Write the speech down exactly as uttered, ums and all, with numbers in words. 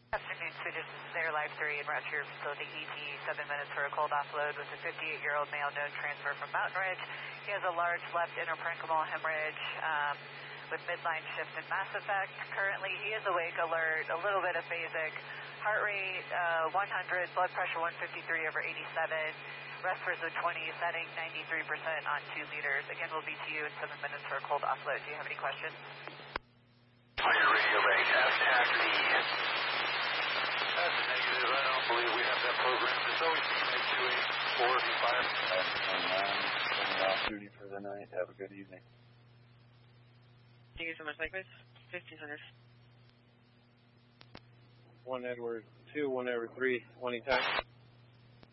Afternoon, Swedish Air Life three in route to your facility E T, seven minutes for a cold offload with a fifty-eight-year-old male known transfer from Mountain Ridge. He has a large left interparenchymal hemorrhage um, with midline shift and mass effect. Currently, he is awake, alert, a little bit aphasic, heart rate uh, one hundred, blood pressure one fifty-three over eighty-seven, respiratory of twenty, setting ninety-three percent on two liters. Again, we'll be to you in seven minutes for a cold offload. Do you have any questions? On your radio range, have taxi. That's a negative. I don't believe we have that programmed. It's always T M two eight four five. I'm off duty for the night. Have a good evening. Thank you so much. Likewise, fifteen hundred. One Edward two, one Edward three, one E taxi.